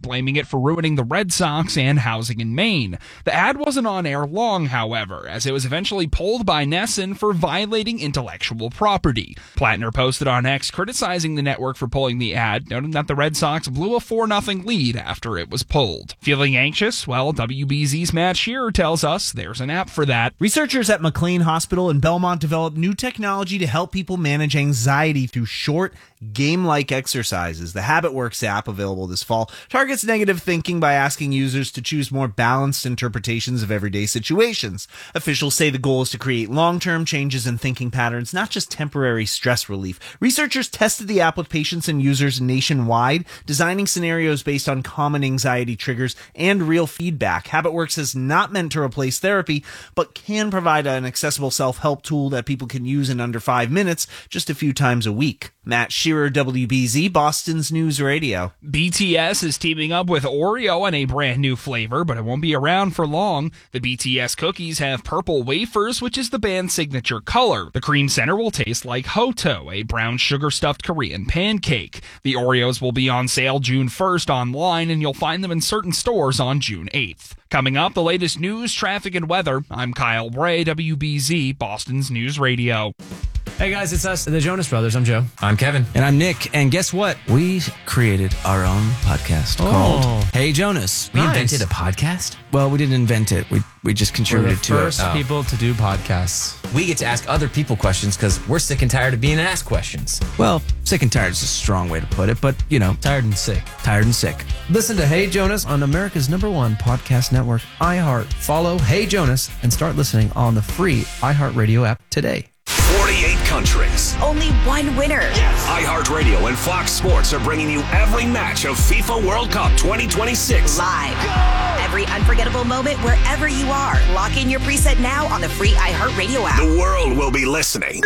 blaming it for ruining the Red Sox and housing in Maine. The ad wasn't on air long, however, as it was eventually pulled by NESN for violating intellectual property. Plattner posted on X criticizing the network for pulling the ad, noting that the Red Sox blew a 4-0 lead after it was pulled. Feeling anxious? Well, WBZ's Matt Shearer tells us there's an app for that. Researchers at McLean Hospital in Belmont developed new technology to help people manage anxiety through short, game-like exercises. The HabitWorks app, available this fall, targets negative thinking by asking users to choose more balanced interpretations of everyday situations. Officials say the goal is to create long-term changes in thinking patterns, not just temporary stress relief. Researchers tested the app with patients and users nationwide, designing scenarios based on common anxiety triggers and real feedback. HabitWorks is not meant to replace therapy, but can provide an accessible self-help tool that people can use in under 5 minutes, just a few times a week. Matt Shearer, WBZ, Boston's News Radio. BTS is teaming up with Oreo on a brand new flavor, but it won't be around for long. The BTS cookies have purple wafers, which is the band's signature color. The cream center will taste like Hoto, a brown sugar-stuffed Korean pancake. The Oreos will be on sale June 1st online, and you'll find them in certain stores on June 8th. Coming up, the latest news, traffic, and weather. I'm Kyle Bray, WBZ, Boston's News Radio. Hey guys, it's us, the Jonas Brothers. I'm Joe. I'm Kevin. And I'm Nick. And guess what? We created our own podcast called Hey Jonas. We invented a podcast? Well, we didn't invent it. We just contributed to it. We're the first people to do podcasts. We get to ask other people questions because we're sick and tired of being asked questions. Well, sick and tired is a strong way to put it, but, you know. Tired and sick. Tired and sick. Listen to Hey Jonas on America's #1 podcast network, iHeart. Follow Hey Jonas and start listening on the free iHeartRadio app today. 48 countries. Only one winner. Yes. iHeartRadio and Fox Sports are bringing you every match of FIFA World Cup 2026. Live. Go! Every unforgettable moment wherever you are. Lock in your preset now on the free iHeartRadio app. The world will be listening.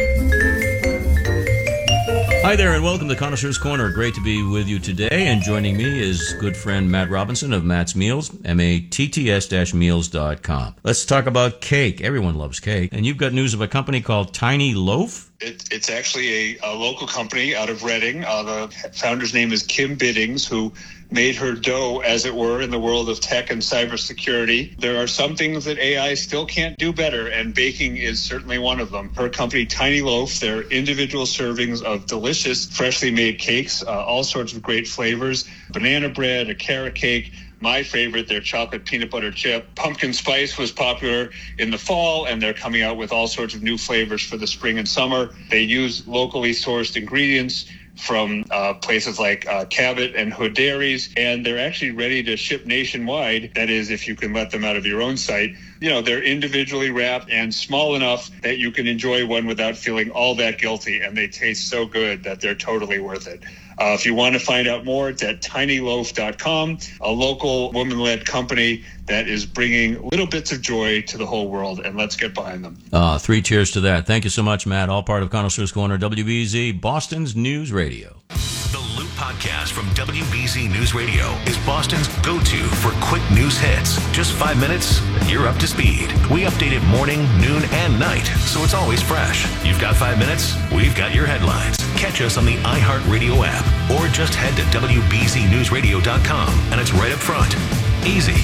Hi there and welcome to Connoisseur's Corner. Great to be with you today. And joining me is good friend Matt Robinson of Matt's Meals, matts-meals.com. Let's talk about cake. Everyone loves cake. And you've got news of a company called Tiny Loaf. It's actually a local company out of Reading. The founder's name is Kim Biddings, who made her dough, as it were, in the world of tech and cybersecurity. There are some things that AI still can't do better, and baking is certainly one of them. Her company, Tiny Loaf, they're individual servings of delicious, freshly made cakes, all sorts of great flavors, banana bread, a carrot cake. My favorite, their chocolate peanut butter chip. Pumpkin spice was popular in the fall, and they're coming out with all sorts of new flavors for the spring and summer. They use locally sourced ingredients from places like Cabot and Hood Dairies, and they're actually ready to ship nationwide. That is, if you can let them out of your own site. You know, they're individually wrapped and small enough that you can enjoy one without feeling all that guilty, and they taste so good that they're totally worth it. If you want to find out more, it's at tinyloaf.com, a local woman-led company that is bringing little bits of joy to the whole world, and let's get behind them. 3 cheers to that. Thank you so much, Matt. All part of Connoisseur's Corner, WBZ, Boston's News Radio. The Loop Podcast from WBZ News Radio is Boston's go-to for quick news hits. Just 5 minutes, and you're up to speed. We update it morning, noon, and night, so it's always fresh. You've got 5 minutes, we've got your headlines. Catch us on the iHeartRadio app, or just head to WBZNewsRadio.com, and it's right up front. Easy.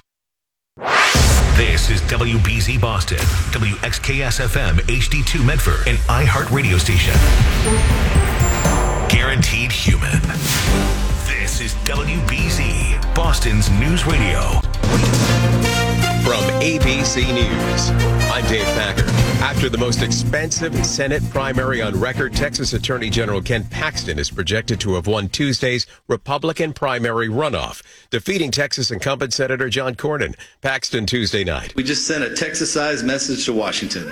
This is WBZ Boston, WXKS-FM HD2 Medford, an iHeart radio station. Guaranteed human. This is WBZ, Boston's News Radio. From ABC News, I'm Dave Packer. After the most expensive Senate primary on record, Texas Attorney General Ken Paxton is projected to have won Tuesday's Republican primary runoff, defeating Texas incumbent Senator John Cornyn. Paxton Tuesday night. We just sent a Texas-sized message to Washington.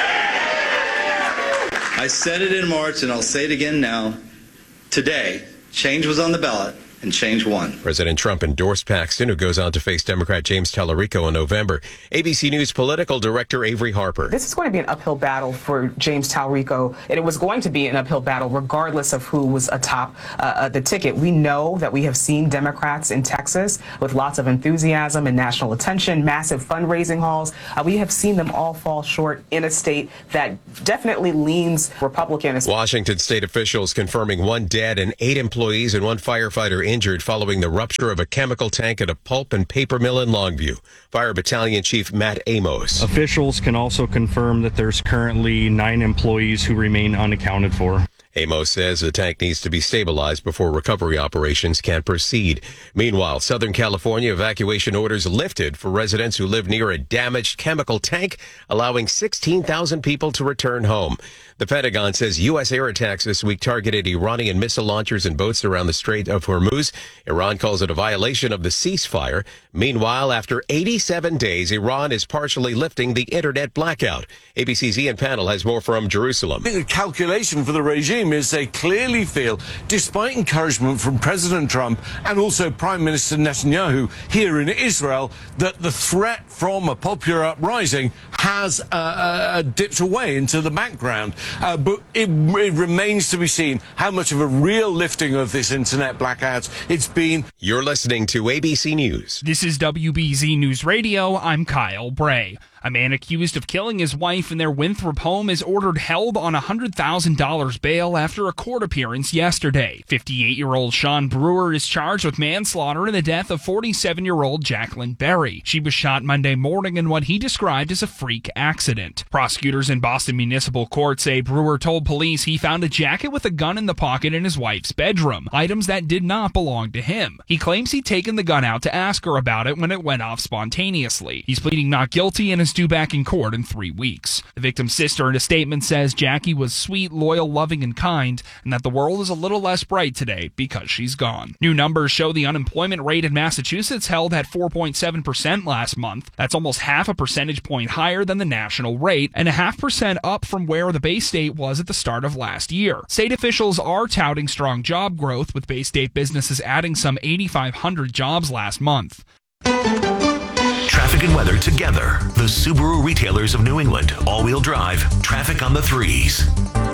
I said it in March, and I'll say it again now. Today, change was on the ballot, and change won. President Trump endorsed Paxton, who goes on to face Democrat James Tallarico in November. ABC News political director Avery Harper. This is going to be an uphill battle for James Tallarico, and it was going to be an uphill battle regardless of who was atop the ticket. We know that we have seen Democrats in Texas with lots of enthusiasm and national attention, massive fundraising hauls. We have seen them all fall short in a state that definitely leans Republican. Washington state officials confirming 1 dead and 8 employees and 1 firefighter injured following the rupture of a chemical tank at a pulp and paper mill in Longview. Fire Battalion Chief Matt Amos. Officials can also confirm that there's currently 9 employees who remain unaccounted for. Amos says the tank needs to be stabilized before recovery operations can proceed. Meanwhile, Southern California evacuation orders lifted for residents who live near a damaged chemical tank, allowing 16,000 people to return home. The Pentagon says U.S. air attacks this week targeted Iranian missile launchers and boats around the Strait of Hormuz. Iran calls it a violation of the ceasefire. Meanwhile, after 87 days, Iran is partially lifting the internet blackout. ABC's Ian Panel has more from Jerusalem. The calculation for the regime is they clearly feel, despite encouragement from President Trump and also Prime Minister Netanyahu here in Israel, that the threat from a popular uprising has dipped away into the background. But it remains to be seen how much of a real lifting of this internet blackout it's been. You're listening to ABC News. This is WBZ News Radio. I'm Kyle Bray. A man accused of killing his wife in their Winthrop home is ordered held on $100,000 bail after a court appearance yesterday. 58-year-old Sean Brewer is charged with manslaughter in the death of 47-year-old Jacqueline Berry. She was shot Monday morning in what he described as a freak accident. Prosecutors in Boston Municipal Court say Brewer told police he found a jacket with a gun in the pocket in his wife's bedroom, items that did not belong to him. He claims he'd taken the gun out to ask her about it when it went off spontaneously. He's pleading not guilty and is due back in court in 3 weeks. The victim's sister in a statement says Jackie was sweet, loyal, loving, and kind, and that the world is a little less bright today because she's gone. New numbers show the unemployment rate in Massachusetts held at 4.7% last month. That's almost half a percentage point higher than the national rate, and 0.5% up from where the Bay State was at the start of last year. State officials are touting strong job growth, with Bay State businesses adding some 8,500 jobs last month. Traffic and weather together. The Subaru retailers of New England. All-wheel drive. Traffic on the 3s.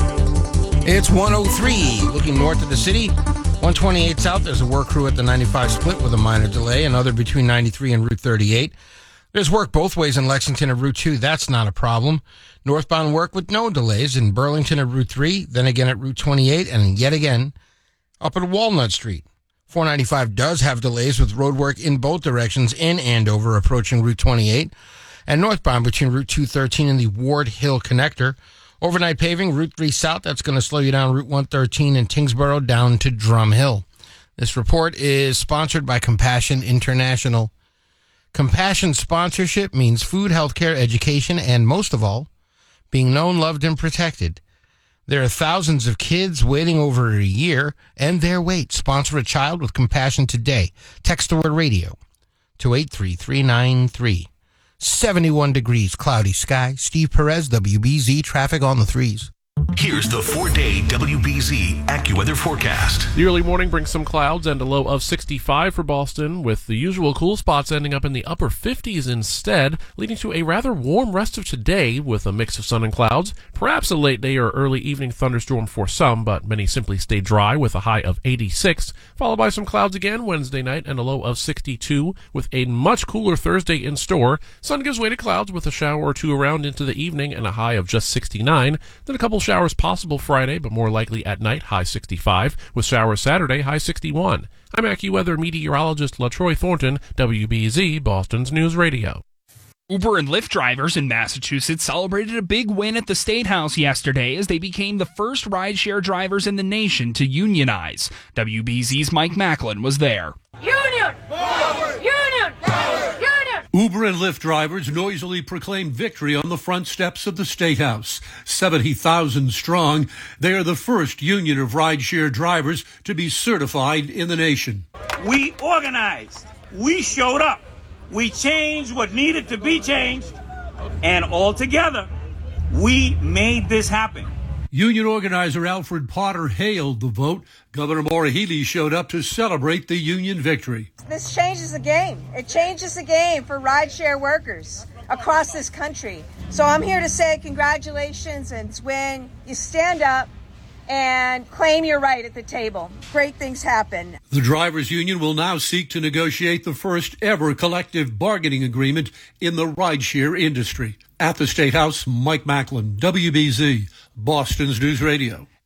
It's 103 looking north of the city. 128 south. There's a work crew at the 95 split with a minor delay. Another between 93 and Route 38. There's work both ways in Lexington and Route 2. That's not a problem. Northbound work with no delays in Burlington at Route 3. Then again at Route 28. And yet again up at Walnut Street. 495 does have delays with road work in both directions in Andover approaching Route 28 and northbound between Route 213 and the Ward Hill connector. Overnight paving, Route 3 south, that's going to slow you down Route 113 in Tingsboro down to Drum Hill. This report is sponsored by Compassion International. Compassion sponsorship means food, healthcare, education, and most of all, being known, loved, and protected. There are thousands of kids waiting over a year, and their wait. Sponsor a child with compassion today. Text the word radio to 83393. 71 degrees, cloudy sky. Steve Perez, WBZ, traffic on the 3s. Here's the 4-day WBZ AccuWeather forecast. The early morning brings some clouds and a low of 65 for Boston, with the usual cool spots ending up in the upper 50s instead, leading to a rather warm rest of today with a mix of sun and clouds. Perhaps a late day or early evening thunderstorm for some, but many simply stay dry with a high of 86, followed by some clouds again Wednesday night and a low of 62, with a much cooler Thursday in store. Sun gives way to clouds with a shower or two around into the evening and a high of just 69, then a couple showers possible Friday, but more likely at night, high 65, with showers Saturday, high 61. I'm AccuWeather meteorologist LaTroy Thornton, WBZ, Boston's News Radio. Uber and Lyft drivers in Massachusetts celebrated a big win at the State House yesterday as they became the first rideshare drivers in the nation to unionize. WBZ's Mike Macklin was there. Union! Forward! Union! Forward! Union! Uber and Lyft drivers noisily proclaimed victory on the front steps of the State House. 70,000 strong, they are the first union of rideshare drivers to be certified in the nation. We organized. We showed up. We changed what needed to be changed. And all together, we made this happen. Union organizer Alfred Potter hailed the vote. Governor Maura Healey showed up to celebrate the union victory. This changes the game. It changes the game for rideshare workers across this country. So I'm here to say congratulations, and it's when you stand up and claim your right at the table. Great things happen. The drivers' union will now seek to negotiate the first ever collective bargaining agreement in the rideshare industry. At the State House, Mike Macklin, WBZ, Boston's News Radio.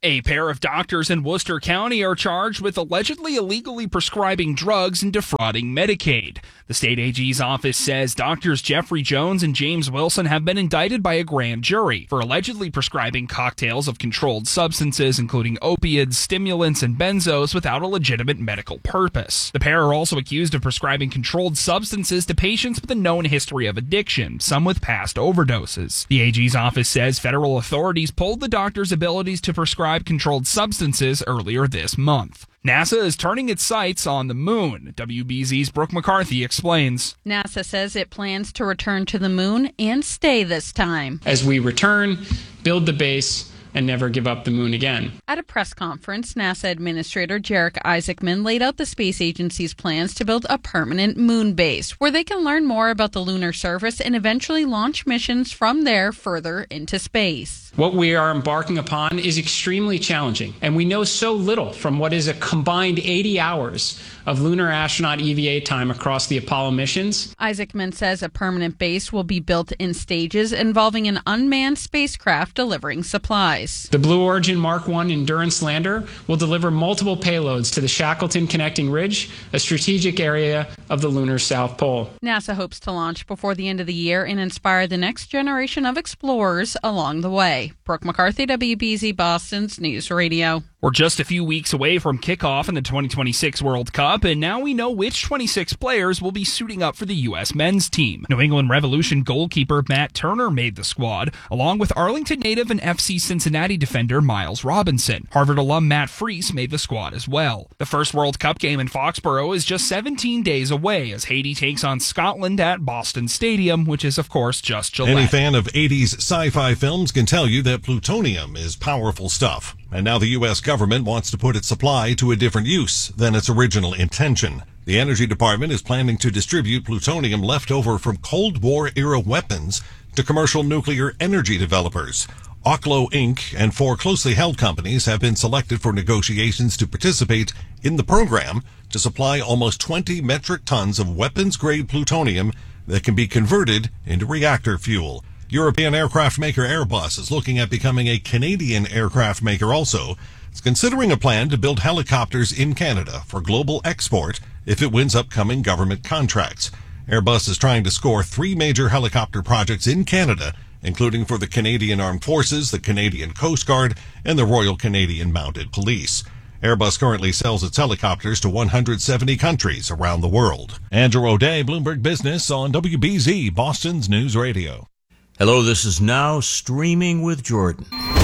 A pair of doctors in Worcester County are charged with allegedly illegally prescribing drugs and defrauding Medicaid. The state AG's office says doctors Jeffrey Jones and James Wilson have been indicted by a grand jury for allegedly prescribing cocktails of controlled substances, including opiates, stimulants, and benzos, without a legitimate medical purpose. The pair are also accused of prescribing controlled substances to patients with a known history of addiction, some with past overdoses. The AG's office says federal authorities pulled the doctors' abilities to prescribe controlled substances earlier this month. NASA is turning its sights on the moon. WBZ's Brooke McCarthy explains. NASA says it plans to return to the moon and stay this time. As we return, build the base, and never give up the moon again. At a press conference, NASA Administrator Jarek Isaacman laid out the space agency's plans to build a permanent moon base where they can learn more about the lunar surface and eventually launch missions from there further into space. What we are embarking upon is extremely challenging, and we know so little from what is a combined 80 hours of lunar astronaut EVA time across the Apollo missions. Isaacman says a permanent base will be built in stages involving an unmanned spacecraft delivering supplies. The Blue Origin Mark I Endurance lander will deliver multiple payloads to the Shackleton Connecting Ridge, a strategic area of the lunar South Pole. NASA hopes to launch before the end of the year and inspire the next generation of explorers along the way. Brooke McCarthy, WBZ Boston's News Radio. We're just a few weeks away from kickoff in the 2026 World Cup, and now we know which 26 players will be suiting up for the U.S. men's team. New England Revolution goalkeeper Matt Turner made the squad, along with Arlington native and FC Cincinnati defender Miles Robinson. Harvard alum Matt Freese made the squad as well. The first World Cup game in Foxborough is just 17 days away as Haiti takes on Scotland at Boston Stadium, which is, of course, just Gillette. Any fan of 80s sci-fi films can tell you that plutonium is powerful stuff. And now the U.S. government wants to put its supply to a different use than its original intention. The Energy Department is planning to distribute plutonium left over from Cold War-era weapons to commercial nuclear energy developers. Oklo Inc. and 4 closely held companies have been selected for negotiations to participate in the program to supply almost 20 metric tons of weapons-grade plutonium that can be converted into reactor fuel. European aircraft maker Airbus is looking at becoming a Canadian aircraft maker also. It's considering a plan to build helicopters in Canada for global export if it wins upcoming government contracts. Airbus is trying to score 3 major helicopter projects in Canada, including for the Canadian Armed Forces, the Canadian Coast Guard, and the Royal Canadian Mounted Police. Airbus currently sells its helicopters to 170 countries around the world. Andrew O'Day, Bloomberg Business on WBZ, Boston's News Radio. Hello, this is Now Streaming with Jordan.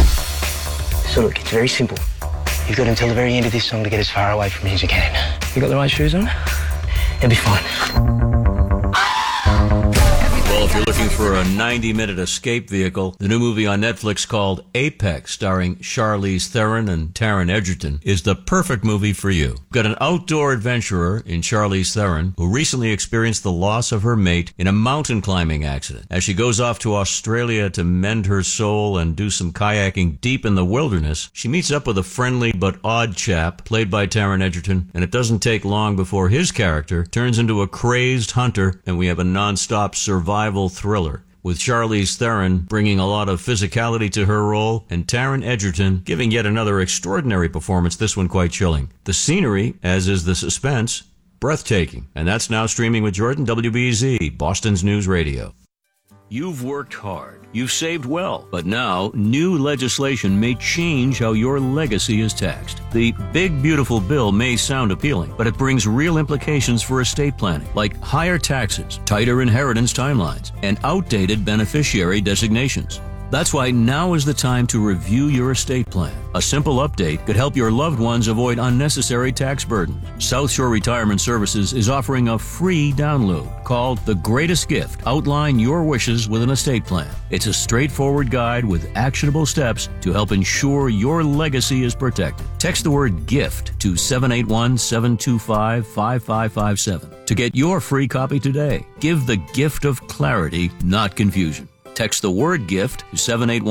So look, it's very simple. You've got until the very end of this song to get as far away from me as you can. You got the right shoes on? It'll be fine. Well, if you're looking for a 90-minute escape vehicle, the new movie on Netflix called Apex, starring Charlize Theron and Taron Egerton, is the perfect movie for you. Got an outdoor adventurer in Charlize Theron who recently experienced the loss of her mate in a mountain climbing accident. As she goes off to Australia to mend her soul and do some kayaking deep in the wilderness, she meets up with a friendly but odd chap played by Taron Egerton, and it doesn't take long before his character turns into a crazed hunter, and we have a non-stop survival thriller, with Charlize Theron bringing a lot of physicality to her role and Taron Egerton giving yet another extraordinary performance, this one quite chilling. The scenery, as is the suspense, breathtaking. And that's Now Streaming with Jordan, WBZ, Boston's News Radio. You've worked hard. You've saved well. But now, new legislation may change how your legacy is taxed. The Big Beautiful Bill may sound appealing, but it brings real implications for estate planning, like higher taxes, tighter inheritance timelines, and outdated beneficiary designations. That's why now is the time to review your estate plan. A simple update could help your loved ones avoid unnecessary tax burden. South Shore Retirement Services is offering a free download called The Greatest Gift. Outline your wishes with an estate plan. It's a straightforward guide with actionable steps to help ensure your legacy is protected. Text the word GIFT to 781-725-5557 to get your free copy today. Give the gift of clarity, not confusion. Text the word GIFT to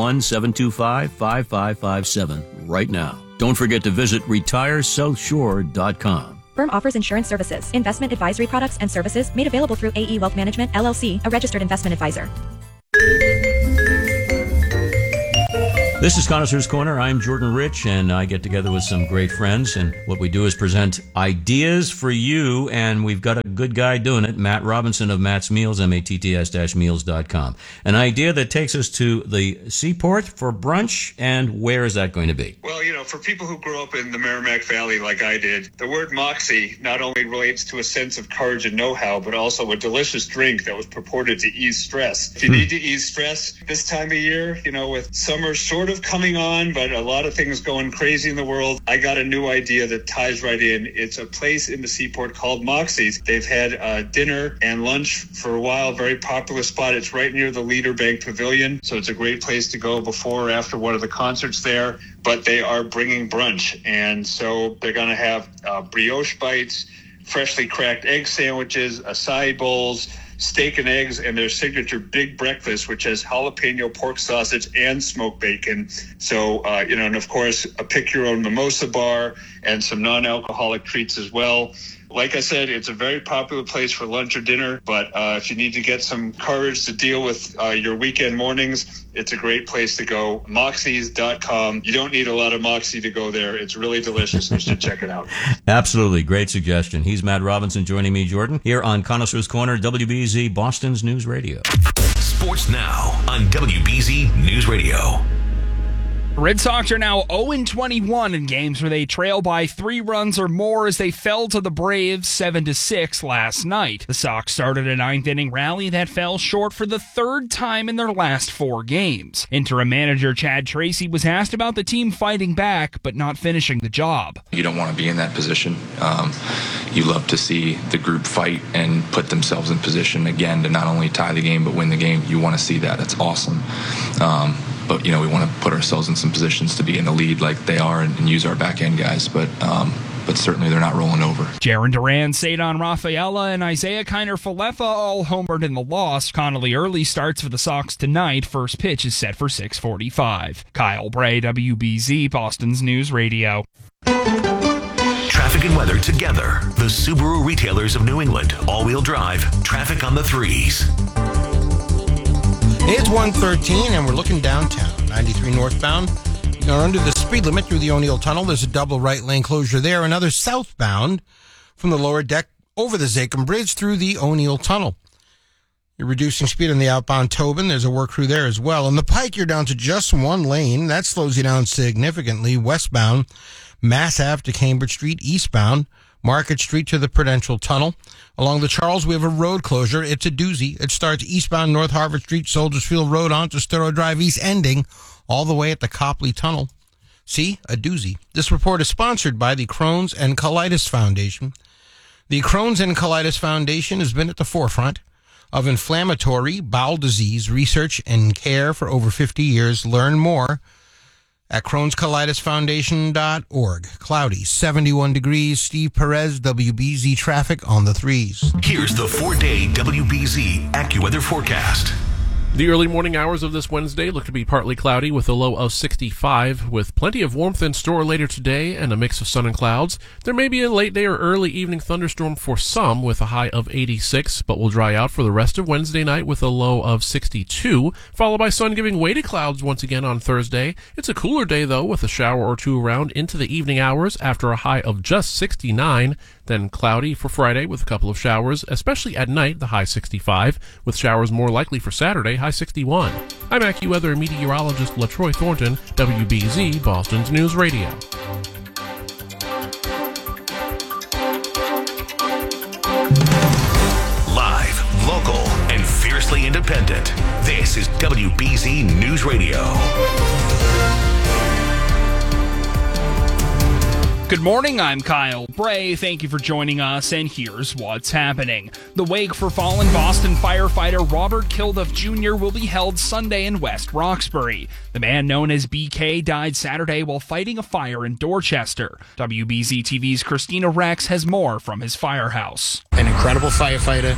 781-725-5557 right now. Don't forget to visit retiresouthshore.com. Firm offers insurance services, investment advisory products and services made available through AE Wealth Management, LLC, a registered investment advisor. This is Connoisseur's Corner. I'm Jordan Rich, and I get together with some great friends, and what we do is present ideas for you, and we've got a good guy doing it, Matt Robinson of Matt's Meals, matts-meals.com. An idea that takes us to the seaport for brunch, and where is that going to be? Well, for people who grew up in the Merrimack Valley like I did, the word moxie not only relates to a sense of courage and know-how, but also a delicious drink that was purported to ease stress. If you need to ease stress this time of year, with summer sort of coming on, but a lot of things going crazy in the world, I got a new idea that ties right in. It's a place in the seaport called Moxie's. They've had dinner and lunch for a while, very popular spot. It's right near the Leader Bank Pavilion, so it's a great place to go before or after one of the concerts there. But they are bringing brunch, and so they're going to have brioche bites, freshly cracked egg sandwiches, acai bowls, steak and eggs, and their signature big breakfast, which has jalapeno pork sausage and smoked bacon. So, and of course, a pick-your-own mimosa bar and some non-alcoholic treats as well. Like I said, it's a very popular place for lunch or dinner, but if you need to get some courage to deal with your weekend mornings, it's a great place to go. Moxies.com. You don't need a lot of Moxie to go there. It's really delicious. You should check it out. Absolutely. Great suggestion. He's Matt Robinson joining me, Jordan, here on Connoisseur's Corner, WBZ, Boston's News Radio. Sports Now on WBZ News Radio. Red Sox are now 0-21 in games where they trail by 3 runs or more as they fell to the Braves 7-6 last night. The Sox started a 9th-inning rally that fell short for the 3rd time in their last 4 games. Interim manager Chad Tracy was asked about the team fighting back but not finishing the job. You don't want to be in that position. You love to see the group fight and put themselves in position again to not only tie the game but win the game. You want to see that. That's awesome. But, we want to put ourselves in some positions to be in the lead like they are and use our back-end guys. But certainly they're not rolling over. Jarren Duran, Cedon Rafaela, and Isaiah Kiner-Falefa all homered in the loss. Connolly Early starts for the Sox tonight. First pitch is set for 6:45. Kyle Bray, WBZ, Boston's News Radio. Traffic and weather together. The Subaru retailers of New England. All-wheel drive. Traffic on the 3s. It's 1:13, and we're looking downtown. 93 northbound. You're under the speed limit through the O'Neill Tunnel. There's a double right lane closure there. Another southbound from the lower deck over the Zakim Bridge through the O'Neill Tunnel. You're reducing speed on the outbound Tobin. There's a work crew there as well. On the Pike, you're down to just 1 lane. That slows you down significantly. Westbound, Mass Ave to Cambridge Street. Eastbound, Market Street to the Prudential Tunnel. Along the Charles, we have a road closure. It's a doozy. It starts eastbound North Harvard Street, Soldiers Field Road onto Storrow Drive East, ending all the way at the Copley Tunnel. See? A doozy. This report is sponsored by the Crohn's and Colitis Foundation. The Crohn's and Colitis Foundation has been at the forefront of inflammatory bowel disease research and care for over 50 years. Learn more at Crohn'sColitisFoundation.org. Cloudy, 71 degrees. Steve Perez, WBZ traffic on the 3s. Here's the 4-day WBZ AccuWeather forecast. The early morning hours of this Wednesday look to be partly cloudy with a low of 65, with plenty of warmth in store later today and a mix of sun and clouds. There may be a late day or early evening thunderstorm for some with a high of 86, but will dry out for the rest of Wednesday night with a low of 62, followed by sun giving way to clouds once again on Thursday. It's a cooler day, though, with a shower or two around into the evening hours after a high of just 69. Then cloudy for Friday with a couple of showers, especially at night, the high 65, with showers more likely for Saturday, high 61. I'm AccuWeather meteorologist LaTroy Thornton, WBZ, Boston's News Radio. Live, local, and fiercely independent. This is WBZ News Radio. Good morning, I'm Kyle Bray. Thank you for joining us, and here's what's happening. The wake for fallen Boston firefighter Robert Kilduff Jr. will be held Sunday in West Roxbury. The man known as BK died Saturday while fighting a fire in Dorchester. WBZ TV's Christina Rex has more from his firehouse. An incredible firefighter,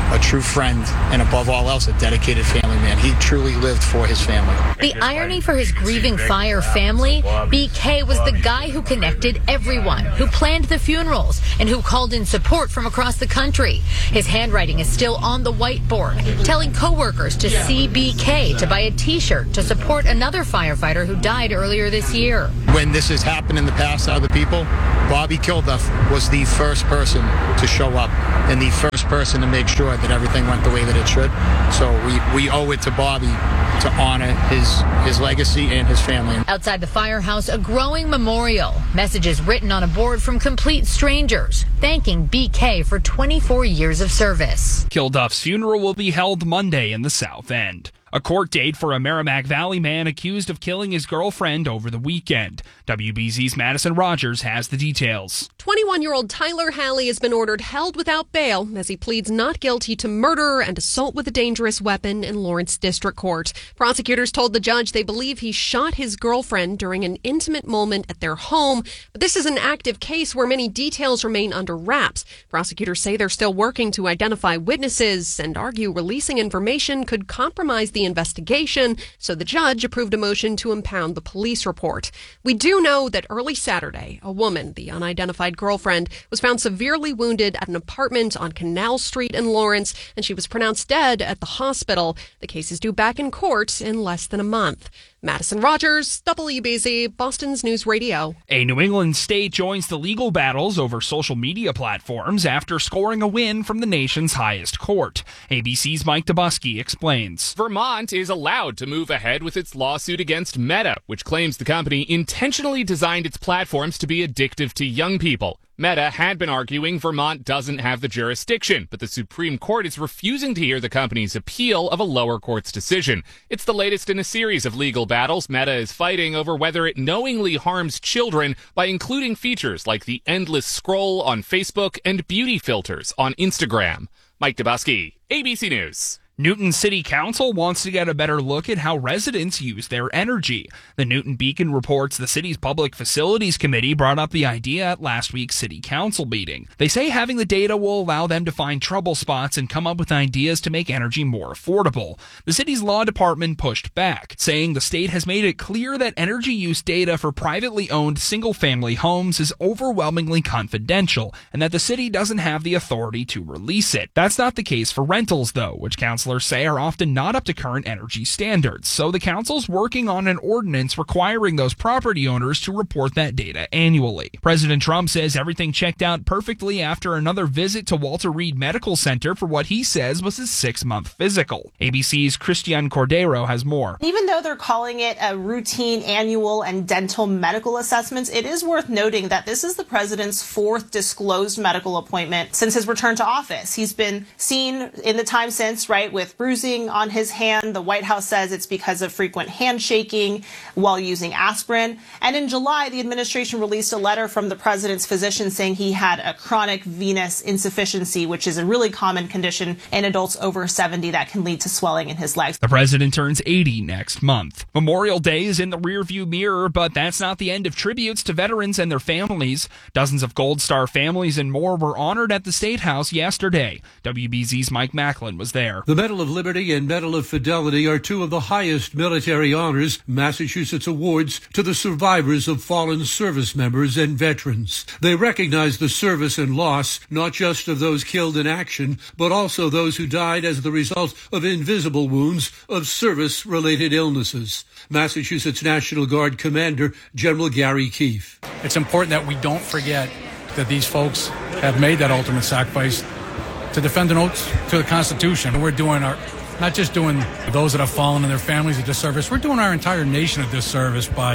a true friend, and above all else, a dedicated family man. He truly lived for his family. The irony for his grieving Fire family, BK was the guy who connected everyone, who planned the funerals, and who called in support from across the country. His handwriting is still on the whiteboard, telling coworkers to see BK to buy a T-shirt to support another firefighter who died earlier this year. When this has happened in the past to other people, Bobby Kilduff was the first person to show up and the first person to make sure that everything went the way that it should. So we owe it to Bobby to honor his legacy and his family. Outside the firehouse, a growing memorial. Messages written on a board from complete strangers, thanking BK for 24 years of service. Kilduff's funeral will be held Monday in the South End. A court date for a Merrimack Valley man accused of killing his girlfriend over the weekend. WBZ's Madison Rogers has the details. 21-year-old Tyler Halley has been ordered held without bail as he pleads not guilty to murder and assault with a dangerous weapon in Lawrence District Court. Prosecutors told the judge they believe he shot his girlfriend during an intimate moment at their home, but this is an active case where many details remain under wraps. Prosecutors say they're still working to identify witnesses and argue releasing information could compromise the investigation, so the judge approved a motion to impound the police report. We do know that early Saturday, a woman, the unidentified girlfriend, was found severely wounded at an apartment on Canal Street in Lawrence, and she was pronounced dead at the hospital. The case is due back in court in less than a month. Madison Rogers, WBZ, Boston's News Radio. A New England state joins the legal battles over social media platforms after scoring a win from the nation's highest court. ABC's Mike Dubusky explains. Vermont is allowed to move ahead with its lawsuit against Meta, which claims the company intentionally designed its platforms to be addictive to young people. Meta had been arguing Vermont doesn't have the jurisdiction, but the Supreme Court is refusing to hear the company's appeal of a lower court's decision. It's the latest in a series of legal battles Meta is fighting over whether it knowingly harms children by including features like the endless scroll on Facebook and beauty filters on Instagram. Mike Dubusky, ABC News. Newton City Council wants to get a better look at how residents use their energy. The Newton Beacon reports the city's Public Facilities Committee brought up the idea at last week's City Council meeting. They say having the data will allow them to find trouble spots and come up with ideas to make energy more affordable. The city's law department pushed back, saying the state has made it clear that energy use data for privately owned single-family homes is overwhelmingly confidential and that the city doesn't have the authority to release it. That's not the case for rentals, though, which councilors say are often not up to current energy standards, so the council's working on an ordinance requiring those property owners to report that data annually. President Trump says everything checked out perfectly after another visit to Walter Reed Medical Center for what he says was his 6-month physical. ABC's Christian Cordero has more. Even though they're calling it a routine annual and dental medical assessments, it is worth noting that this is the president's 4th disclosed medical appointment since his return to office. He's been seen in the time since, right, with bruising on his hand. The White House says it's because of frequent handshaking while using aspirin. And in July, the administration released a letter from the president's physician saying he had a chronic venous insufficiency, which is a really common condition in adults over 70 that can lead to swelling in his legs. The president turns 80 next month. Memorial Day is in the rearview mirror, but that's not the end of tributes to veterans and their families. Dozens of Gold Star families and more were honored at the State House yesterday. WBZ's Mike Macklin was there. The Medal of Liberty and Medal of Fidelity are two of the highest military honors Massachusetts awards to the survivors of fallen service members and veterans. They recognize the service and loss, not just of those killed in action, but also those who died as the result of invisible wounds of service-related illnesses. Massachusetts National Guard Commander General Gary Keefe. It's important that we don't forget that these folks have made that ultimate sacrifice to defend an oath to the Constitution. We're doing not just doing those that have fallen and their families a disservice, we're doing our entire nation a disservice by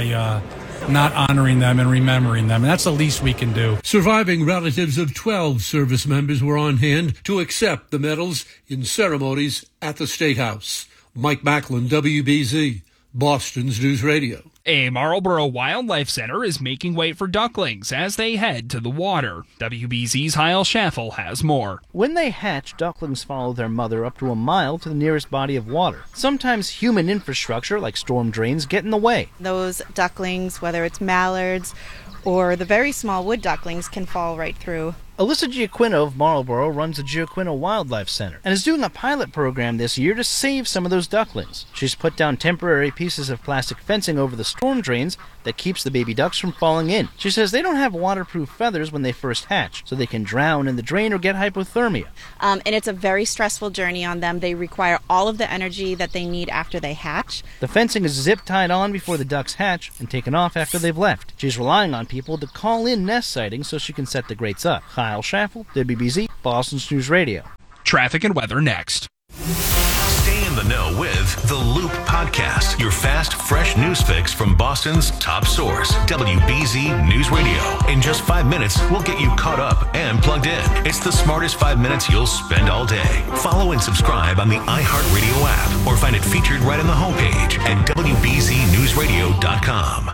not honoring them and remembering them. And that's the least we can do. Surviving relatives of 12 service members were on hand to accept the medals in ceremonies at the State House. Mike Macklin, WBZ, Boston's News Radio. A Marlborough Wildlife Center is making way for ducklings as they head to the water. WBZ's Hyle Schaffel has more. When they hatch, ducklings follow their mother up to a mile to the nearest body of water. Sometimes human infrastructure, like storm drains, get in the way. Those ducklings, whether it's mallards or the very small wood ducklings, can fall right through Alyssa Giaquino of Marlborough runs the Giaquino Wildlife Center and is doing a pilot program this year to save some of those ducklings. She's put down temporary pieces of plastic fencing over the storm drains that keeps the baby ducks from falling in. She says they don't have waterproof feathers when they first hatch, so they can drown in the drain or get hypothermia. And it's a very stressful journey on them. They require all of the energy that they need after they hatch. The fencing is zip-tied on before the ducks hatch and taken off after they've left. She's relying on people to call in nest sightings so she can set the grates up. Kyle Schaffel, WBZ, Boston's News Radio. Traffic and weather next. Stay in the know with The Loop Podcast, your fast, fresh news fix from Boston's top source, WBZ News Radio. In just 5 minutes, we'll get you caught up and plugged in. It's the smartest 5 minutes you'll spend all day. Follow and subscribe on the iHeartRadio app or find it featured right on the homepage at WBZNewsRadio.com.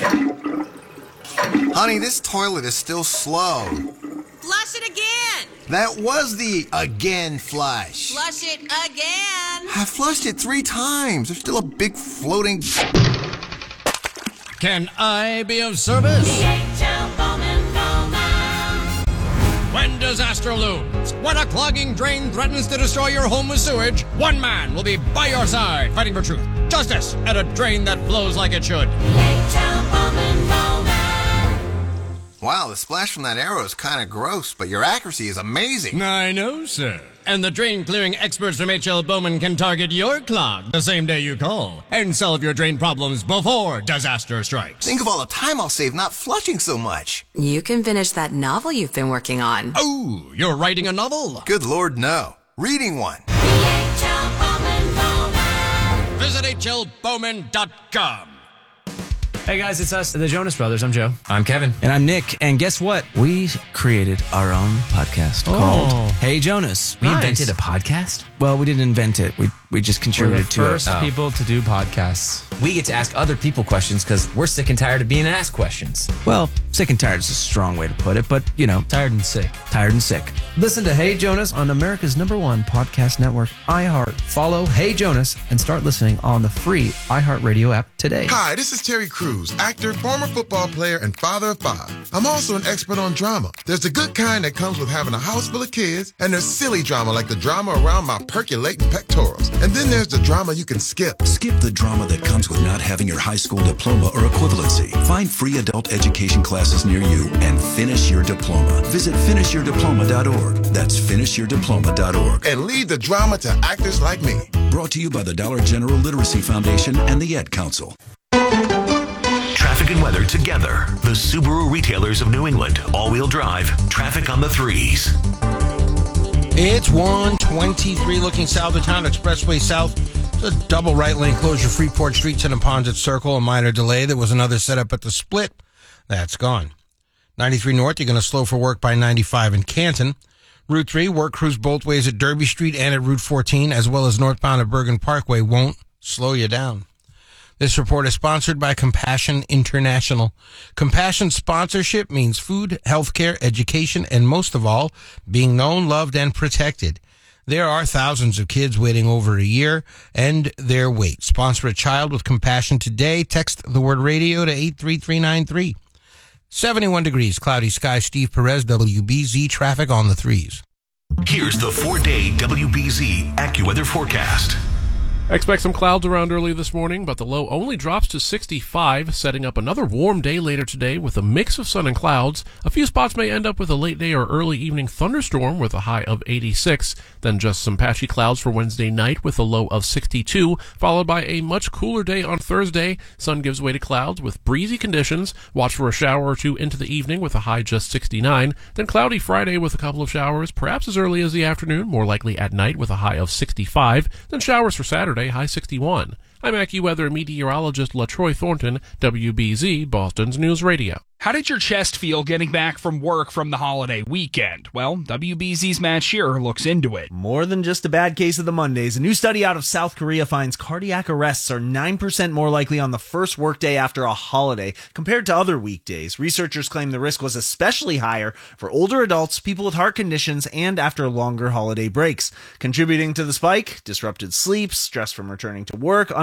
Honey, this toilet is still slow. Flush it again. That was the again flush. Flush it again. I flushed it 3 times. There's still a big floating... Can I be of service? DHL Bowman Bowman. When disaster looms, when a clogging drain threatens to destroy your home with sewage, one man will be by your side fighting for truth, justice, and a drain that flows like it should. DHL Bowman Bowman. Wow, the splash from that arrow is kind of gross, but your accuracy is amazing. I know, sir. And the drain clearing experts from H.L. Bowman can target your clog the same day you call and solve your drain problems before disaster strikes. Think of all the time I'll save not flushing so much. You can finish that novel you've been working on. Oh, you're writing a novel? Good Lord, no. Reading one. DHL Bowman Bowman. Visit hlbowman.com. Hey guys, it's us, the Jonas Brothers. I'm Joe. I'm Kevin. And I'm Nick. And guess what? We created our own podcast called Hey Jonas. We invented a podcast? Well, we didn't invent it. We just contributed to it. We're the first people to do podcasts. We get to ask other people questions because we're sick and tired of being asked questions. Well, sick and tired is a strong way to put it, but, you know. Tired and sick. Tired and sick. Listen to Hey Jonas on America's #1 podcast network, iHeart. Follow Hey Jonas and start listening on the free iHeartRadio app today. Hi, this is Terry Crews, actor, former football player, and father of 5. I'm also an expert on drama. There's the good kind that comes with having a house full of kids, and there's silly drama like the drama around my percolating pectorals. And then there's the drama you can skip. Skip the drama that comes with not having your high school diploma or equivalency. Find free adult education classes near you and finish your diploma. Visit finishyourdiploma.org. That's finishyourdiploma.org. And leave the drama to actors like me. Brought to you by the Dollar General Literacy Foundation and the Ed Council. Traffic and weather together. The Subaru retailers of New England. All-wheel drive. Traffic on the 3s. It's 123 looking south of town, Expressway South. It's a double right lane closure, Freeport Street to Neponset Circle, a minor delay. There was another setup at the split. That's gone. 93 North, you're going to slow for work by 95 in Canton. Route 3, work crews both ways at Derby Street and at Route 14, as well as northbound at Bergen Parkway won't slow you down. This report is sponsored by Compassion International. Compassion sponsorship means food, healthcare, education, and most of all, being known, loved, and protected. There are thousands of kids waiting over a year and their wait. Sponsor a child with compassion today. Text the word radio to 83393. 71 degrees, cloudy skies. Steve Perez, WBZ, traffic on the 3s. Here's the 4-day WBZ AccuWeather forecast. Expect some clouds around early this morning, but the low only drops to 65, setting up another warm day later today with a mix of sun and clouds. A few spots may end up with a late day or early evening thunderstorm with a high of 86, then just some patchy clouds for Wednesday night with a low of 62, followed by a much cooler day on Thursday. Sun gives way to clouds with breezy conditions. Watch for a shower or two into the evening with a high just 69, then cloudy Friday with a couple of showers, perhaps as early as the afternoon, more likely at night with a high of 65, then showers for Saturday, high 61. I'm AccuWeather meteorologist LaTroy Thornton, WBZ, Boston's News Radio. How did your chest feel getting back from work from the holiday weekend? Well, WBZ's Matt Shearer looks into it. More than just a bad case of the Mondays. A new study out of South Korea finds cardiac arrests are 9% more likely on the first workday after a holiday compared to other weekdays. Researchers claim the risk was especially higher for older adults, people with heart conditions, and after longer holiday breaks. Contributing to the spike, disrupted sleep, stress from returning to work, unhealthy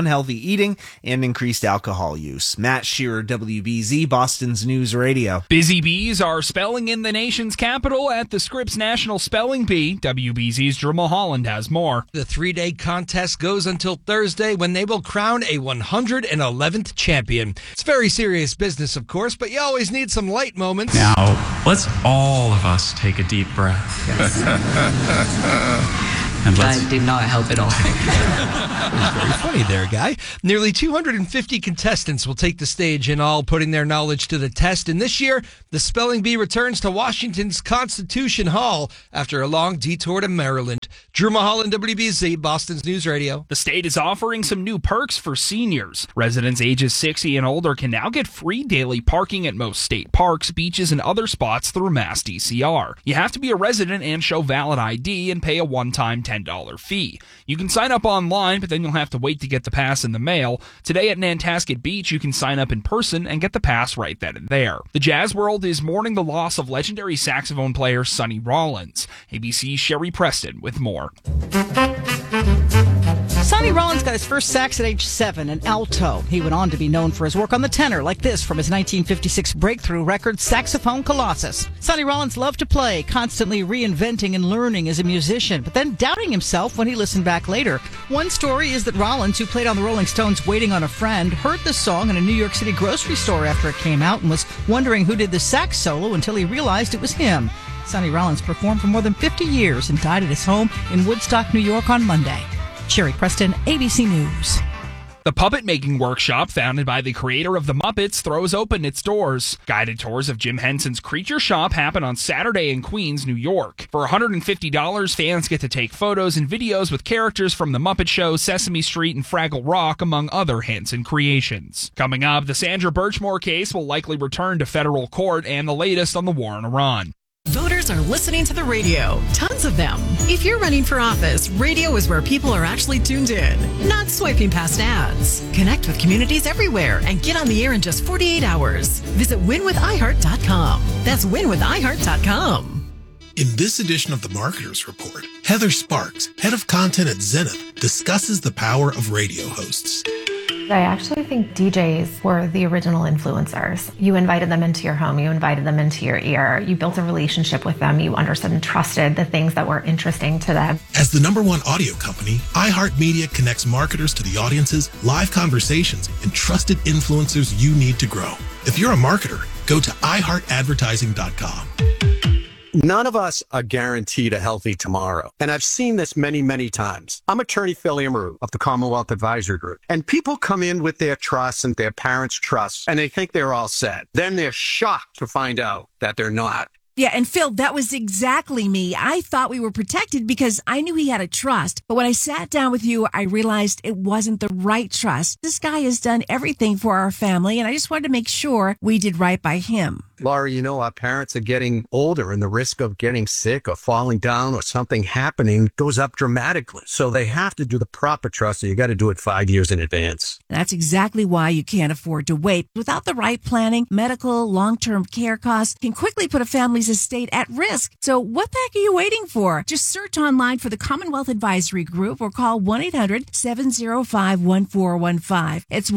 unhealthy eating and increased alcohol use. Matt Shearer, WBZ, Boston's News Radio. Busy bees are spelling in the nation's capital at the Scripps National Spelling Bee. WBZ's Drew Mulholland has more. The 3-day contest goes until Thursday when they will crown a 111th champion. It's very serious business, of course, but you always need some light moments. Now, let's all of us take a deep breath. Yes. And That did not help at all. Very funny there, Guy. Nearly 250 contestants will take the stage in all, putting their knowledge to the test. And this year, the Spelling Bee returns to Washington's Constitution Hall after a long detour to Maryland. Drew Mulholland, WBZ, Boston's News Radio. The state is offering some new perks for seniors. Residents ages 60 and older can now get free daily parking at most state parks, beaches, and other spots through Mass DCR. You have to be a resident and show valid ID and pay a one-time $10 fee. You can sign up online, but then you'll have to wait to get the pass in the mail. Today at Nantasket Beach, you can sign up in person and get the pass right then and there. The jazz world is mourning the loss of legendary saxophone player Sonny Rollins. ABC's Sherry Preston with more. Sonny Rollins got his first sax at age 7, an alto. He went on to be known for his work on the tenor, like this from his 1956 breakthrough record, Saxophone Colossus. Sonny Rollins loved to play, constantly reinventing and learning as a musician, but then doubting himself when he listened back later. One story is that Rollins, who played on the Rolling Stones' Waiting on a Friend, heard the song in a New York City grocery store after it came out and was wondering who did the sax solo until he realized it was him. Sonny Rollins performed for more than 50 years and died at his home in Woodstock, New York on Monday. Sherry Preston, ABC News. The puppet making workshop founded by the creator of The Muppets throws open its doors. Guided tours of Jim Henson's Creature Shop happen on Saturday in Queens, New York. For $150, fans get to take photos and videos with characters from The Muppet Show, Sesame Street, and Fraggle Rock, among other Henson creations. Coming up, the Sandra Birchmore case will likely return to federal court, and the latest on the war in Iran. Voters are listening to the radio. Tons of them. If you're running for office, radio is where people are actually tuned in, not swiping past ads. Connect with communities everywhere and get on the air in just 48 hours. Visit winwithiheart.com. That's winwithiheart.com. In this edition of the Marketers Report, Heather Sparks, head of content at Zenith, discusses the power of radio hosts. I actually think DJs were the original influencers. You invited them into your home, you invited them into your ear, you built a relationship with them, you understood and trusted the things that were interesting to them. As the #1 audio company, iHeartMedia connects marketers to the audiences, live conversations, and trusted influencers you need to grow. If you're a marketer, go to iHeartAdvertising.com. None of us are guaranteed a healthy tomorrow. And I've seen this many, many times. I'm attorney Phil Amaru of the Commonwealth Advisory Group. And people come in with their trust and their parents' trust, and they think they're all set. Then they're shocked to find out that they're not. Yeah, and Phil, that was exactly me. I thought we were protected because I knew he had a trust. But when I sat down with you, I realized it wasn't the right trust. This guy has done everything for our family, and I just wanted to make sure we did right by him. Laurie, you know, our parents are getting older and the risk of getting sick or falling down or something happening goes up dramatically. So they have to do the proper trust. So you got to do it 5 years in advance. That's exactly why you can't afford to wait. Without the right planning, medical, long-term care costs can quickly put a family's estate at risk. So what the heck are you waiting for? Just search online for the Commonwealth Advisory Group or call 1-800-705-1415. It's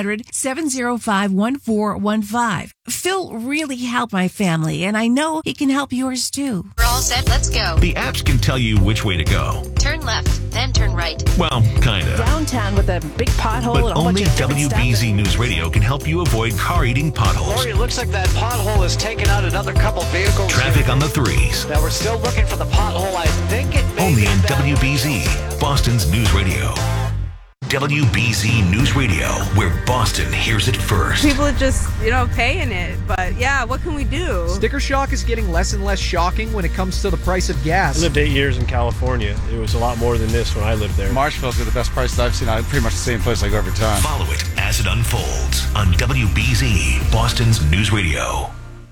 1-800-705-1415. Phil really helped my family, and I know he can help yours too. We're all set. Let's go. The apps can tell you which way to go. Turn left, then turn right. Well, kind of. Downtown with a big pothole. But only WBZ News Radio can help you avoid car-eating potholes. Lori, it looks like that pothole has taken out another couple vehicles. Traffic on the 3s. Now we're still looking for the pothole. I think it may Only be on down WBZ, Boston's News Radio. WBZ News Radio, where Boston hears it first. People are just, paying it. But yeah, what can we do? Sticker shock is getting less and less shocking when it comes to the price of gas. I lived 8 years in California. It was a lot more than this when I lived there. Marshall's got the best prices I've seen. Pretty much the same place I go every time. Follow it as it unfolds on WBZ, Boston's News Radio.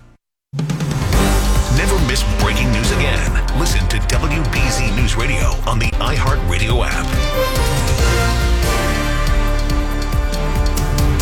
Never miss breaking news again. Listen to WBZ News Radio on the iHeartRadio app.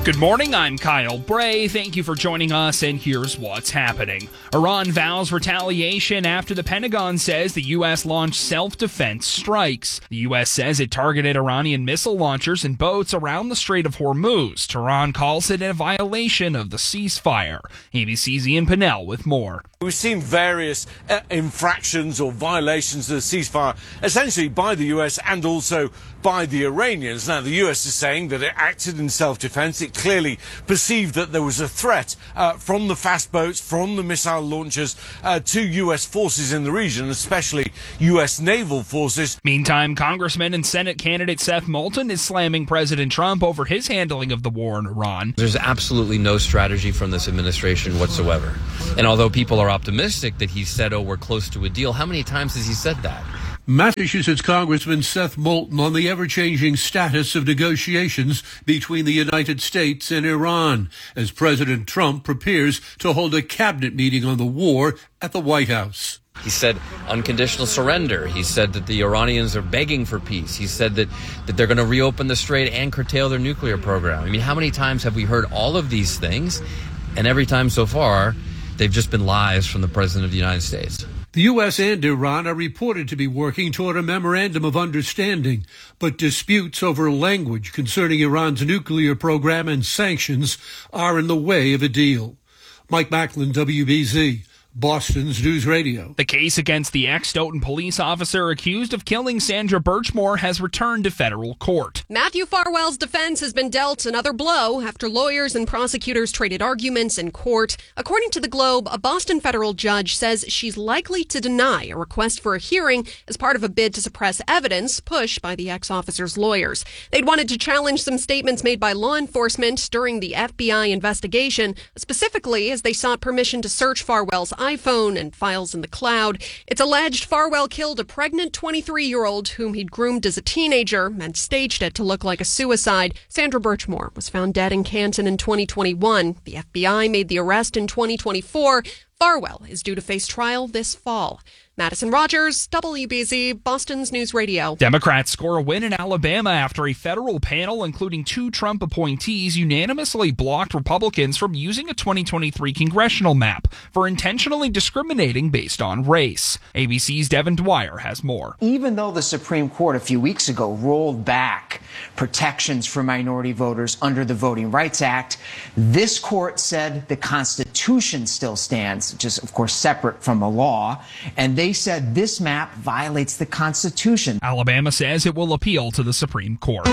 Good morning, I'm Kyle Bray. Thank you for joining us, and here's what's happening. Iran vows retaliation after the Pentagon says the U.S. launched self-defense strikes. The U.S. says it targeted Iranian missile launchers and boats around the Strait of Hormuz. Tehran calls it a violation of the ceasefire. ABC's Ian Pinnell with more. We've seen various infractions or violations of the ceasefire, essentially by the US and also by the Iranians. Now, the US is saying that it acted in self-defense. It clearly perceived that there was a threat from the fast boats, from the missile launchers to US forces in the region, especially US naval forces. Meantime, Congressman and Senate candidate Seth Moulton is slamming President Trump over his handling of the war in Iran. There's absolutely no strategy from this administration whatsoever. And although people are optimistic that he said, we're close to a deal, how many times has he said that? Massachusetts Congressman Seth Moulton on the ever-changing status of negotiations between the United States and Iran as President Trump prepares to hold a cabinet meeting on the war at the White House. He said unconditional surrender. He said that the Iranians are begging for peace. He said that they're going to reopen the strait and curtail their nuclear program. I mean, how many times have we heard all of these things? And every time so far, they've just been lies from the President of the United States. The U.S. and Iran are reported to be working toward a memorandum of understanding, but disputes over language concerning Iran's nuclear program and sanctions are in the way of a deal. Mike Macklin, WBZ. Boston's News Radio. The case against the ex-Stoughton police officer accused of killing Sandra Birchmore has returned to federal court. Matthew Farwell's defense has been dealt another blow after lawyers and prosecutors traded arguments in court. According to the Globe, a Boston federal judge says she's likely to deny a request for a hearing as part of a bid to suppress evidence pushed by the ex-officer's lawyers. They'd wanted to challenge some statements made by law enforcement during the FBI investigation, specifically as they sought permission to search Farwell's iPhone and files in the cloud. It's alleged Farwell killed a pregnant 23-year-old whom he'd groomed as a teenager and staged it to look like a suicide. Sandra Birchmore was found dead in Canton in 2021. The FBI made the arrest in 2024. Farwell is due to face trial this fall. Madison Rogers, WBZ, Boston's News Radio. Democrats score a win in Alabama after a federal panel, including 2 Trump appointees, unanimously blocked Republicans from using a 2023 congressional map for intentionally discriminating based on race. ABC's Devin Dwyer has more. Even though the Supreme Court a few weeks ago rolled back protections for minority voters under the Voting Rights Act, this court said the Constitution still stands, which is, of course, separate from the law, and they said this map violates the Constitution. Alabama says it will appeal to the Supreme Court.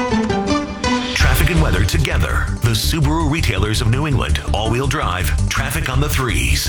Traffic and weather together. The Subaru retailers of New England. All-wheel drive. Traffic on the 3s.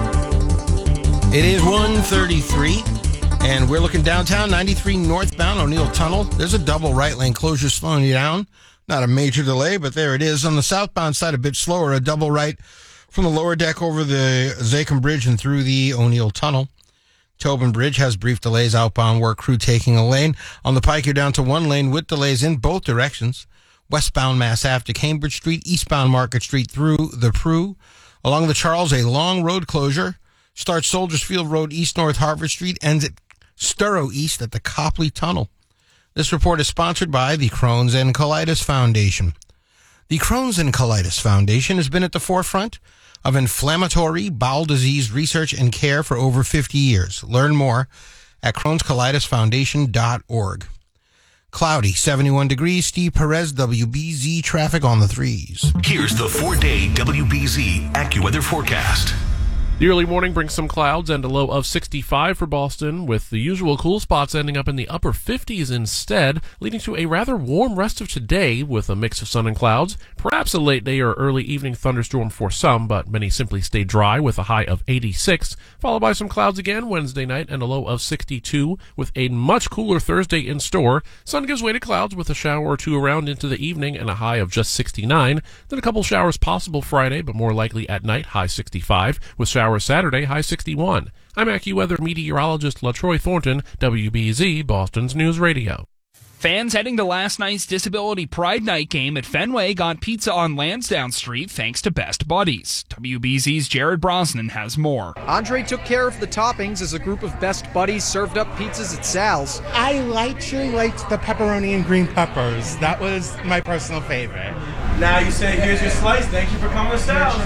It is 1:33, and we're looking downtown, 93 northbound O'Neill Tunnel. There's a double right lane closure slowing you down. Not a major delay, but there it is. On the southbound side, a bit slower, a double right from the lower deck over the Zachem Bridge and through the O'Neill Tunnel. Tobin Bridge has brief delays, outbound work crew taking a lane. On the Pike, you're down to 1 lane with delays in both directions. Westbound Mass Ave to Cambridge Street, eastbound Market Street through the Prue. Along the Charles, a long road closure. Starts Soldiers Field Road east north Harvard Street, ends at Sturrow East at the Copley Tunnel. This report is sponsored by the Crohn's and Colitis Foundation. The Crohn's and Colitis Foundation has been at the forefront of inflammatory bowel disease research and care for over 50 years. Learn more at Crohn'sColitisFoundation.org. Cloudy, 71 degrees. Steve Perez, WBZ traffic on the 3s. Here's the 4-day WBZ AccuWeather forecast. The early morning brings some clouds and a low of 65 for Boston, with the usual cool spots ending up in the upper 50s instead, leading to a rather warm rest of today with a mix of sun and clouds. Perhaps a late day or early evening thunderstorm for some, but many simply stay dry with a high of 86, followed by some clouds again Wednesday night and a low of 62, with a much cooler Thursday in store. Sun gives way to clouds with a shower or two around into the evening and a high of just 69. Then a couple showers possible Friday, but more likely at night, high 65, with showers Saturday, high 61. I'm AccuWeather meteorologist LaTroy Thornton, WBZ, Boston's News Radio. Fans heading to last night's Disability Pride Night game at Fenway got pizza on Lansdowne Street thanks to Best Buddies. WBZ's Jared Brosnan has more. Andre took care of the toppings as a group of Best Buddies served up pizzas at Sal's. I actually liked the pepperoni and green peppers. That was my personal favorite. Now you say, here's your slice. Thank you for coming to Sal's.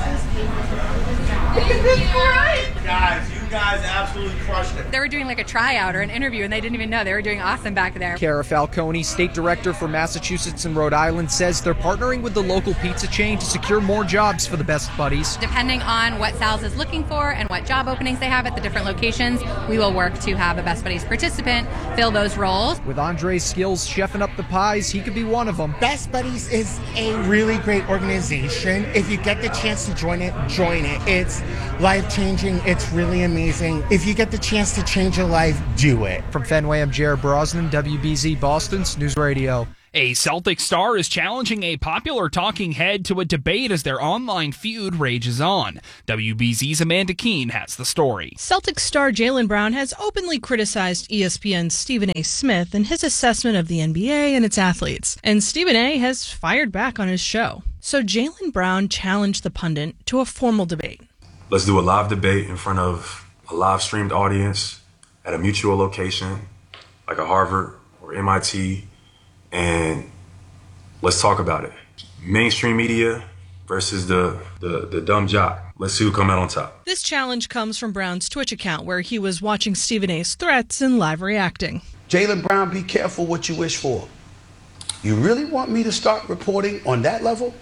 Guys, you guys absolutely crushed it. They were doing like a tryout or an interview, and they didn't even know. They were doing awesome back there. Cara Falcone, state director for Massachusetts and Rhode Island, says they're partnering with the local pizza chain to secure more jobs for the Best Buddies. Depending on what Sal's is looking for and what job openings they have at the different locations, we will work to have a Best Buddies participant fill those roles. With Andre's skills chefing up the pies, he could be one of them. Best Buddies is a really great organization. If you get the chance to join it, join it. It's life-changing. It's really amazing. If you get the chance to change your life, do it. From Fenway, I'm Jared Brosnan, WBZ Boston's News Radio. A Celtic star is challenging a popular talking head to a debate as their online feud rages on. WBZ's Amanda Keene has the story. Celtic star Jaylen Brown has openly criticized ESPN's Stephen A. Smith and his assessment of the NBA and its athletes. And Stephen A. has fired back on his show. So Jaylen Brown challenged the pundit to a formal debate. Let's do a live debate in front of a live streamed audience at a mutual location, like a Harvard or MIT, and let's talk about it. Mainstream media versus the dumb jock. Let's see who come out on top. This challenge comes from Brown's Twitch account, where he was watching Stephen A.'s threats and live reacting. Jaylen Brown, be careful what you wish for. You really want me to start reporting on that level?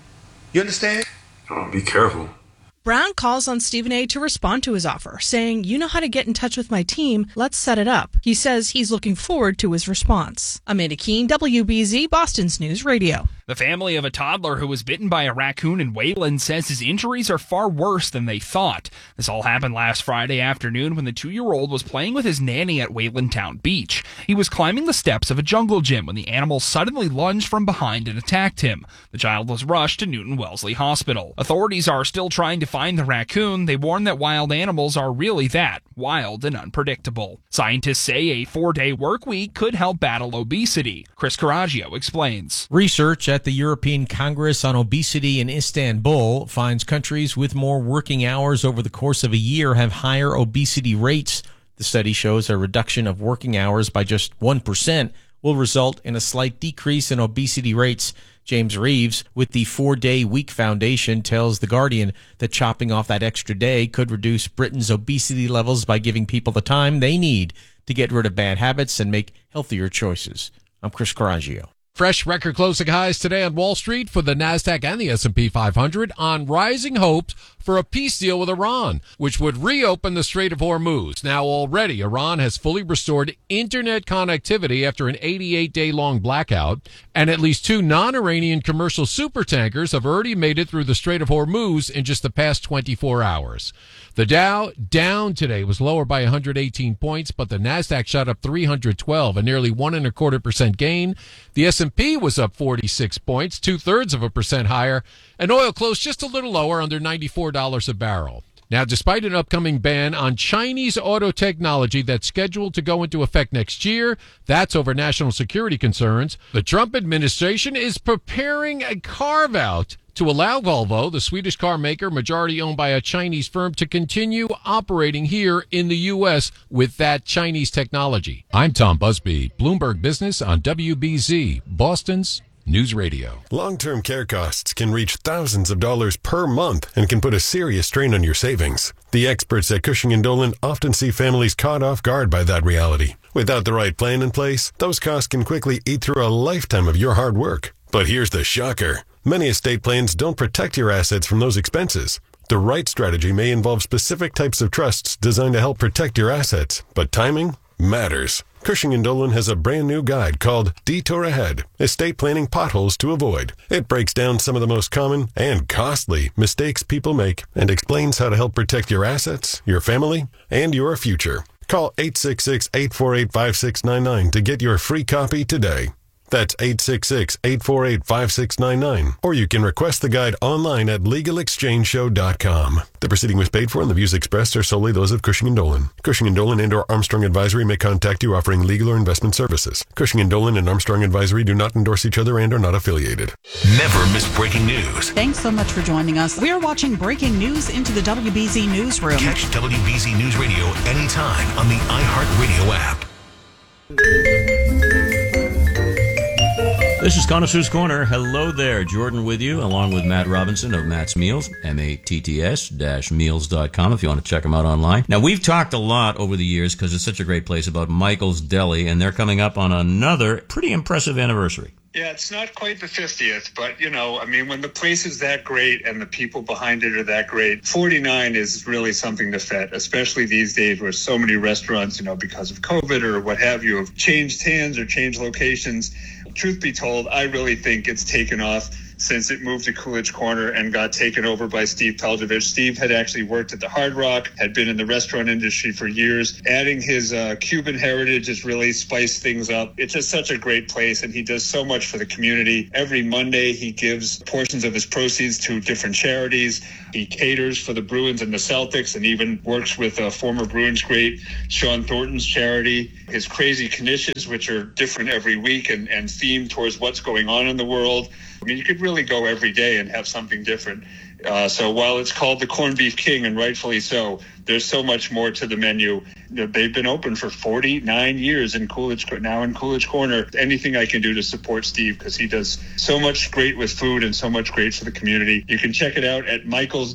You understand? Oh, be careful. Brown calls on Stephen A. to respond to his offer, saying, "You know how to get in touch with my team. Let's set it up." He says he's looking forward to his response. Amanda Keene, WBZ, Boston's News Radio. The family of a toddler who was bitten by a raccoon in Wayland says his injuries are far worse than they thought. This all happened last Friday afternoon when the 2-year-old was playing with his nanny at Wayland Town Beach. He was climbing the steps of a jungle gym when the animal suddenly lunged from behind and attacked him. The child was rushed to Newton Wellesley Hospital. Authorities are still trying to find the raccoon. They warn that wild animals are really that, wild and unpredictable. Scientists say a 4-day work week could help battle obesity. Chris Caraggio explains. Research at the European Congress on Obesity in Istanbul finds countries with more working hours over the course of a year have higher obesity rates. The study shows a reduction of working hours by just 1% will result in a slight decrease in obesity rates. James Reeves with the 4-Day Week Foundation tells The Guardian that chopping off that extra day could reduce Britain's obesity levels by giving people the time they need to get rid of bad habits and make healthier choices. I'm Chris Caraggio. Fresh record closing highs today on Wall Street for the NASDAQ and the S&P 500 on rising hopes for a peace deal with Iran, which would reopen the Strait of Hormuz. Now, already, Iran has fully restored internet connectivity after an 88-day-long blackout, and at least 2 non-Iranian commercial supertankers have already made it through the Strait of Hormuz in just the past 24 hours. The Dow down today was lower by 118 points, but the NASDAQ shot up 312, a nearly 1.25% gain. The S&P was up 46 points, 2/3% higher, and oil closed just a little lower, under $94 a barrel. Now, despite an upcoming ban on Chinese auto technology that's scheduled to go into effect next year, that's over national security concerns, the Trump administration is preparing a carve-out to allow Volvo, the Swedish car maker majority owned by a Chinese firm, to continue operating here in the U.S. with that Chinese technology. I'm Tom Busby, Bloomberg Business on WBZ, Boston's News Radio. Long-term care costs can reach thousands of dollars per month and can put a serious strain on your savings. The experts at Cushing & Dolan often see families caught off guard by that reality. Without the right plan in place, those costs can quickly eat through a lifetime of your hard work. But here's the shocker. Many estate plans don't protect your assets from those expenses. The right strategy may involve specific types of trusts designed to help protect your assets, but timing matters. Cushing & Dolan has a brand new guide called Detour Ahead, Estate Planning Potholes to Avoid. It breaks down some of the most common and costly mistakes people make and explains how to help protect your assets, your family, and your future. Call 866-848-5699 to get your free copy today. That's 866-848-5699. Or you can request the guide online at LegalExchangeShow.com. The proceeding was paid for and the views expressed are solely those of Cushing & Dolan. Cushing & Dolan and/or Armstrong Advisory may contact you offering legal or investment services. Cushing & Dolan and Armstrong Advisory do not endorse each other and are not affiliated. Never miss breaking news. Thanks so much for joining us. We are watching breaking news into the WBZ Newsroom. Catch WBZ News Radio anytime on the iHeartRadio app. This is Connoisseur's Corner. Hello there. Jordan with you, along with Matt Robinson of Matt's Meals, matts-meals.com if you want to check them out online. Now, we've talked a lot over the years, because it's such a great place, about Michael's Deli, and they're coming up on another pretty impressive anniversary. Yeah, it's not quite the 50th, but, when the place is that great and the people behind it are that great, 49 is really something to fet, especially these days where so many restaurants, because of COVID or what have you, have changed hands or changed locations. Truth be told, I really think it's taken off since it moved to Coolidge Corner and got taken over by Steve Peljevich. Steve had actually worked at the Hard Rock, had been in the restaurant industry for years. Adding his Cuban heritage has really spiced things up. It's just such a great place, and he does so much for the community. Every Monday, he gives portions of his proceeds to different charities. He caters for the Bruins and the Celtics, and even works with former Bruins great Sean Thornton's charity. His Crazy Knishes, which are different every week and themed towards what's going on in the world. You could really go every day and have something different. So while it's called the Corned Beef King, and rightfully so, there's so much more to the menu. They've been open for 49 years in Coolidge Corner. Anything I can do to support Steve, because he does so much great with food and so much great for the community. You can check it out at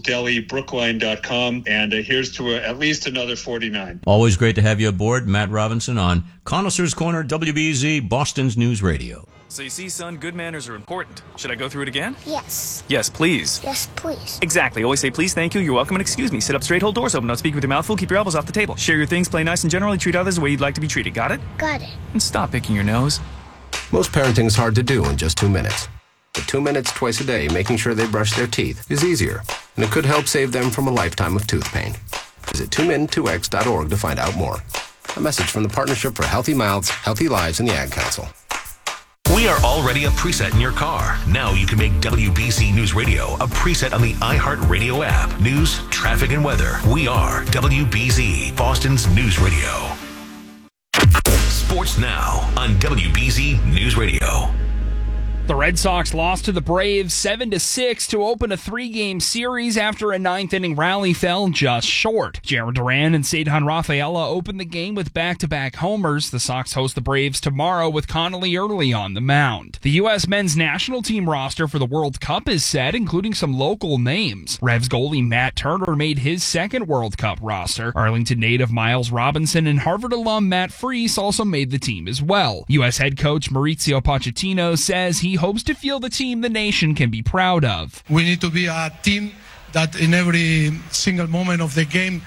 michaelsdelibrookline.com, and here's to at least another 49. Always great to have you aboard, Matt Robinson, on Connoisseur's Corner, WBZ, Boston's News Radio. So you see, son, good manners are important. Should I go through it again? Yes. Yes, please. Yes, please. Exactly. Always say please, thank you, you're welcome, and excuse me. Sit up straight, hold doors open, don't speak with your mouth full, keep your elbows off the table. Share your things, play nice, and generally treat others the way you'd like to be treated. Got it? Got it. And stop picking your nose. Most parenting is hard to do in just 2 minutes. But 2 minutes twice a day making sure they brush their teeth is easier, and it could help save them from a lifetime of tooth pain. Visit 2min2x.org to find out more. A message from the Partnership for Healthy Mouths, Healthy Lives, and the Ad Council. We are already a preset in your car. Now you can make WBZ News Radio a preset on the iHeartRadio app. News, traffic, and weather. We are WBZ, Boston's News Radio. Sports now on WBZ News Radio. The Red Sox lost to the Braves 7-6 to open a 3-game series after a 9th-inning rally fell just short. Jarren Duran and Ceddanne Rafaela opened the game with back-to-back homers. The Sox host the Braves tomorrow with Connolly early on the mound. The U.S. men's national team roster for the World Cup is set, including some local names. Revs goalie Matt Turner made his second World Cup roster. Arlington native Miles Robinson and Harvard alum Matt Freese also made the team as well. U.S. head coach Mauricio Pochettino says he hopes to field a team the nation can be proud of. We need to be a team that in every single moment of the game,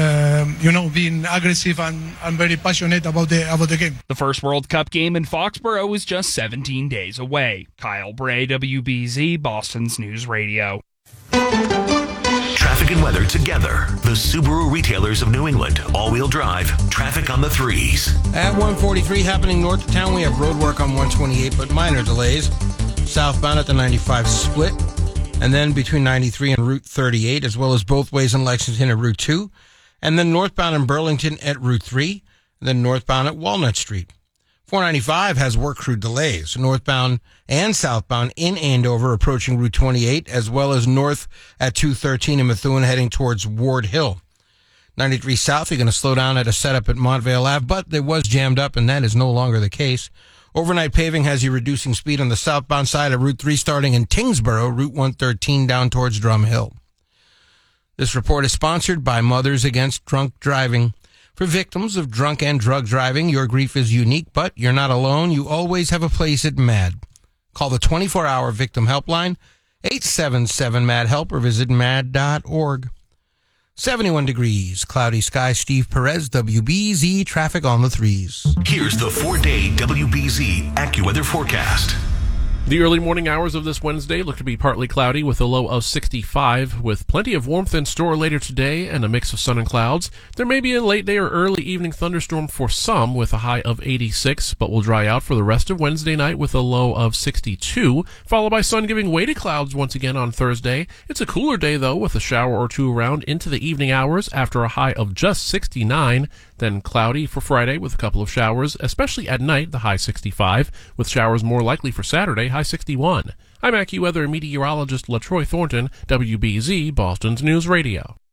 being aggressive and very passionate about the game. The first World Cup game in Foxborough is just 17 days away. Kyle Bray, WBZ, Boston's News Radio. Traffic and weather together. The Subaru retailers of New England. All-wheel drive. Traffic on the 3s. At 143 happening north of town, we have road work on 128, but minor delays. Southbound at the 95 split. And then between 93 and Route 38, as well as both ways in Lexington at Route 2. And then northbound in Burlington at Route 3. And then northbound at Walnut Street. 495 has work crew delays, northbound and southbound in Andover approaching Route 28, as well as north at 213 in Methuen heading towards Ward Hill. 93 south, you're going to slow down at a setup at Montvale Ave, but it was jammed up, and that is no longer the case. Overnight paving has you reducing speed on the southbound side of Route 3 starting in Tingsboro, Route 113 down towards Drum Hill. This report is sponsored by Mothers Against Drunk Driving. For victims of drunk and drug driving, your grief is unique, but you're not alone. You always have a place at MAD. Call the 24-hour victim helpline, 877-MAD-HELP, or visit mad.org. 71 degrees, cloudy sky. Steve Perez, WBZ, traffic on the 3s. Here's the 4-day WBZ AccuWeather forecast. The early morning hours of this Wednesday look to be partly cloudy with a low of 65, with plenty of warmth in store later today and a mix of sun and clouds. There may be a late day or early evening thunderstorm for some with a high of 86, but will dry out for the rest of Wednesday night with a low of 62, followed by sun giving way to clouds once again on Thursday. It's a cooler day, though, with a shower or two around into the evening hours after a high of just 69. Then cloudy for Friday with a couple of showers, especially at night, the high 65, with showers more likely for Saturday, high 61. I'm AccuWeather meteorologist LaTroy Thornton, WBZ, Boston's News Radio.